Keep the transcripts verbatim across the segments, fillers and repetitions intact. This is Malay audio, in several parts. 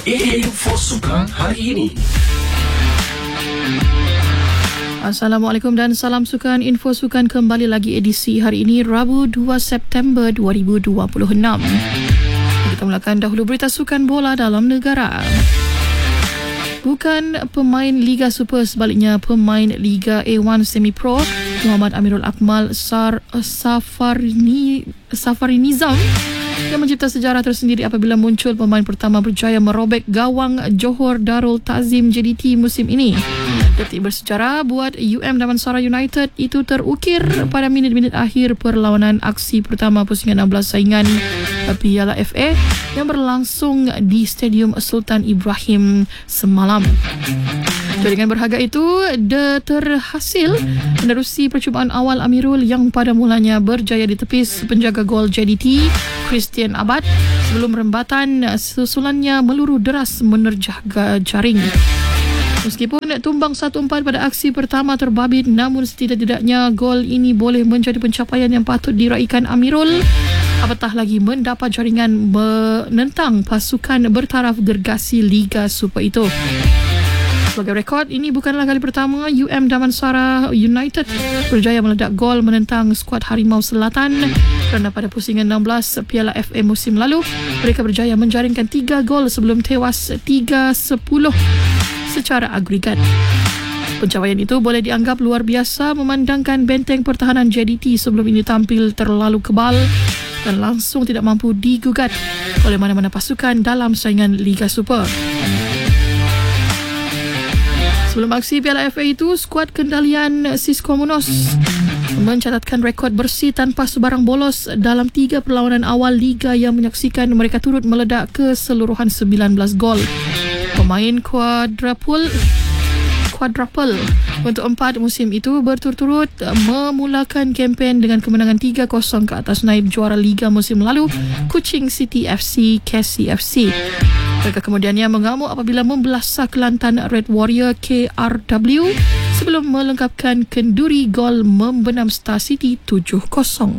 Info Sukan hari ini. Assalamualaikum dan salam sukan. Info sukan kembali lagi edisi hari ini Rabu dua September dua ribu dua puluh enam. Kita mulakan dahulu berita sukan bola dalam negara. Bukan pemain Liga Super, sebaliknya pemain Liga A satu Semi Pro Muhammad Amirul Akmal Sar Safarini Safarinizam yang mencipta sejarah tersendiri apabila muncul pemain pertama berjaya merobek gawang Johor Darul Ta'zim J D T musim ini. Detik bersejarah buat U M Damansara United itu terukir pada minit-minit akhir perlawanan aksi pertama pusingan enam belas saingan Piala F A yang berlangsung di Stadium Sultan Ibrahim semalam. Jaringan berharga itu de terhasil menerusi percubaan awal Amirul yang pada mulanya berjaya ditepis penjaga gol J D T Christian Abad sebelum rembatan susulannya meluru deras menerjah jaring. Meskipun tumbang satu empat pada aksi pertama terbabit, namun setidak-tidaknya gol ini boleh menjadi pencapaian yang patut diraihkan Amirul, apatah lagi mendapat jaringan menentang pasukan bertaraf gergasi Liga Super itu. Sebagai rekod, ini bukanlah kali pertama U M Damansara United berjaya meledak gol menentang skuad Harimau Selatan, kerana pada pusingan enam belas Piala F A musim lalu mereka berjaya menjaringkan tiga gol sebelum tewas tiga sepuluh secara agregat. Pencapaian itu boleh dianggap luar biasa memandangkan benteng pertahanan J D T sebelum ini tampil terlalu kebal dan langsung tidak mampu digugat oleh mana-mana pasukan dalam saingan Liga Super. Sebelum aksi Piala F A itu, skuad kendalian Cisco Munoz mencatatkan rekod bersih tanpa sebarang bolos dalam tiga perlawanan awal Liga yang menyaksikan mereka turut meledak keseluruhan sembilan belas gol. Pemain quadruple quadruple untuk empat musim itu berturut-turut memulakan kempen dengan kemenangan tiga kosong ke atas naib juara Liga musim lalu, Kuching City F C K C F C. Mereka kemudiannya mengamuk apabila membelasah Kelantan Red Warrior K R W sebelum melengkapkan kenduri gol membenam Star City tujuh kosong.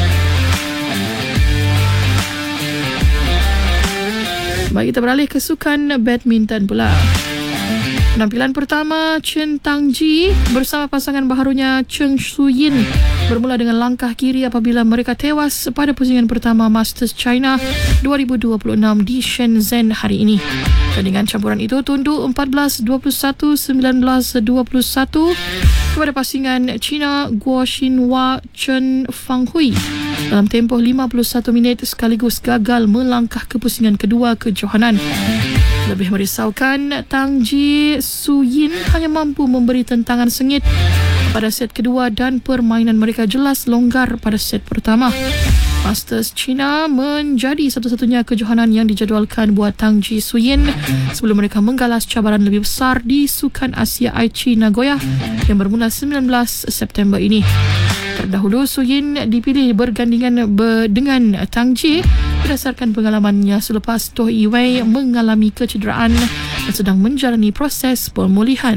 Baik, kita beralih ke sukan badminton pula. Penampilan pertama Chen Tangji bersama pasangan baharunya Cheng Shuyin bermula dengan langkah kiri apabila mereka tewas pada pusingan pertama Masters China dua ribu dua puluh enam di Shenzhen hari ini. Dengan campuran itu tunduk empat belas dua puluh satu, sembilan belas dua puluh satu kepada pasangan China Guo Xinhua Chen Fanghui dalam tempoh lima puluh satu minit sekaligus gagal melangkah ke pusingan kedua kejohanan. Lebih merisaukan, Tang Ji Suyin hanya mampu memberi tentangan sengit pada set kedua dan permainan mereka jelas longgar pada set pertama. Masters China menjadi satu-satunya kejohanan yang dijadualkan buat Tang Ji Suyin sebelum mereka menggalas cabaran lebih besar di Sukan Asia Aichi Nagoya yang bermula sembilan belas September ini. Terdahulu, Suyin dipilih bergandingan ber- dengan Tang Ji berdasarkan pengalamannya selepas Toh Iwei mengalami kecederaan dan sedang menjalani proses pemulihan.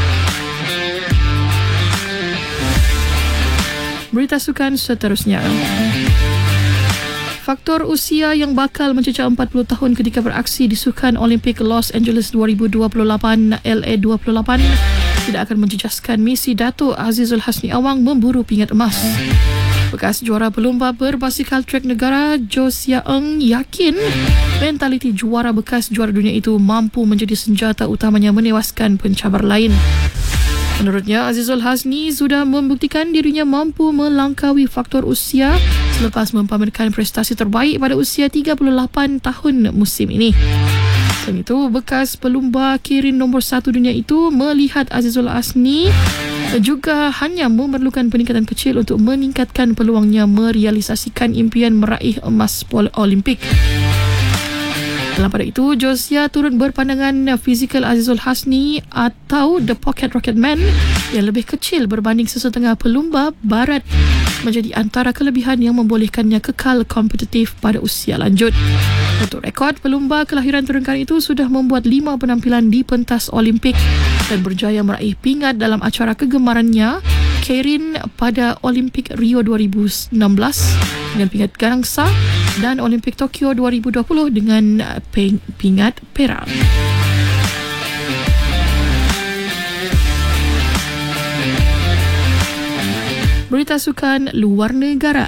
Berita sukan seterusnya. Faktor usia yang bakal mencecah empat puluh tahun ketika beraksi di Sukan Olimpik Los Angeles dua ribu dua puluh lapan L A dua puluh lapan tidak akan menjejaskan misi Dato' Azizul Hasni Awang memburu pingat emas. Bekas juara pelumba berbasikal trek negara Josia Eng yakin mentaliti juara bekas juara dunia itu mampu menjadi senjata utamanya menewaskan pencabar lain. Menurutnya, Azizul Hasni sudah membuktikan dirinya mampu melangkaui faktor usia selepas mempamerkan prestasi terbaik pada usia tiga puluh lapan tahun musim ini. Selain itu, bekas pelumba kirin nombor satu dunia itu melihat Azizul Hasni juga hanya memerlukan peningkatan kecil untuk meningkatkan peluangnya merealisasikan impian meraih emas Olimpik. Dalam pada itu, Josia turut berpandangan fizikal Azizul Hasni atau The Pocket Rocket Man yang lebih kecil berbanding sesetengah pelumba barat menjadi antara kelebihan yang membolehkannya kekal kompetitif pada usia lanjut. Untuk rekod, pelumba kelahiran turunkan itu sudah membuat lima penampilan di pentas Olimpik dan berjaya meraih pingat dalam acara kegemarannya, Keirin, pada Olimpik Rio dua ribu enam belas dengan pingat gangsa dan Olimpik Tokyo dua ribu dua puluh dengan ping- pingat perak. Berita sukan luar negara.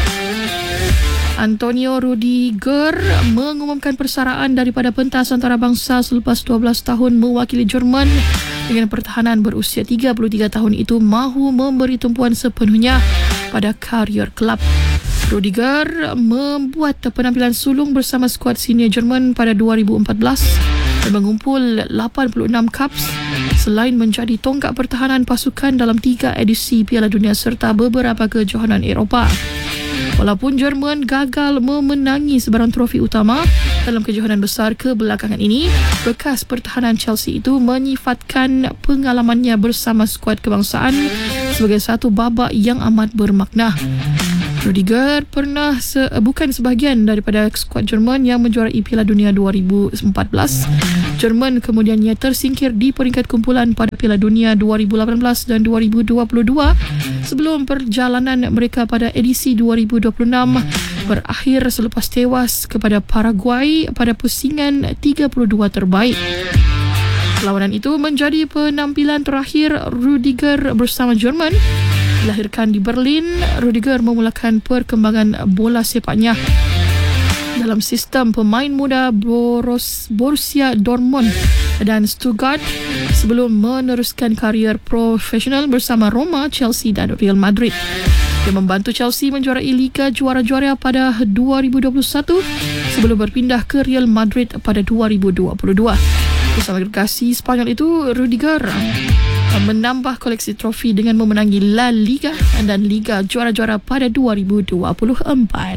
Antonio Rudiger mengumumkan persaraan daripada pentas antarabangsa selepas dua belas tahun mewakili Jerman. Dengan pertahanan berusia tiga puluh tiga tahun itu mahu memberi tumpuan sepenuhnya pada karier kelab. Rudiger membuat penampilan sulung bersama skuad senior Jerman pada dua ribu empat belas dan mengumpul lapan puluh enam caps selain menjadi tonggak pertahanan pasukan dalam tiga edisi Piala Dunia serta beberapa kejohanan Eropah. Walaupun Jerman gagal memenangi sebarang trofi utama dalam kejohanan besar kebelakangan ini, bekas pertahanan Chelsea itu menyifatkan pengalamannya bersama skuad kebangsaan sebagai satu babak yang amat bermakna. Rudiger pernah se- bukan sebahagian daripada skuad Jerman yang menjuarai Piala Dunia dua ribu empat belas. Jerman kemudiannya tersingkir di peringkat kumpulan pada Piala Dunia dua ribu lapan belas dan dua ribu dua puluh dua sebelum perjalanan mereka pada edisi dua ribu dua puluh enam berakhir selepas tewas kepada Paraguay pada pusingan tiga puluh dua terbaik. Perlawanan itu menjadi penampilan terakhir Rudiger bersama Jerman. Dilahirkan di Berlin, Rudiger memulakan perkembangan bola sepaknya dalam sistem pemain muda Boros, Borussia Dortmund dan Stuttgart sebelum meneruskan karier profesional bersama Roma, Chelsea dan Real Madrid. Dia membantu Chelsea menjuarai Liga Juara-Juara pada dua ribu dua puluh satu sebelum berpindah ke Real Madrid pada dua ribu dua puluh dua. Bersama delegasi Spanyol itu, Rudiger menambah koleksi trofi dengan memenangi La Liga dan Liga Juara-Juara pada dua ribu dua puluh empat.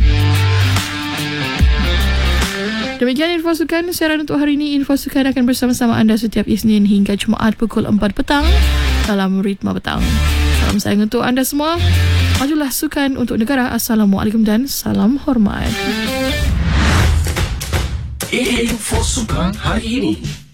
Demikian info sukan siaran untuk hari ini. Info sukan akan bersama-sama anda setiap Isnin hingga Jumaat pukul empat petang dalam Ritma Petang. Salam sayang untuk anda semua. Majulah sukan untuk negara. Assalamualaikum dan salam hormat. Info sukan hari ini.